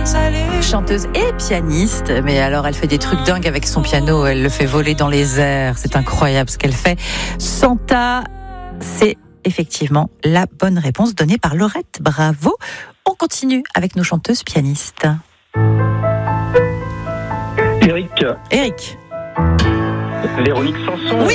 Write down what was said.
Chanteuse et pianiste, mais alors elle fait des trucs dingues avec son piano, elle le fait voler dans les airs, c'est incroyable ce qu'elle fait. Santa, c'est effectivement la bonne réponse donnée par Laurette, bravo. On continue avec nos chanteuses pianistes. Eric. Eric. Véronique Sanson. Oui,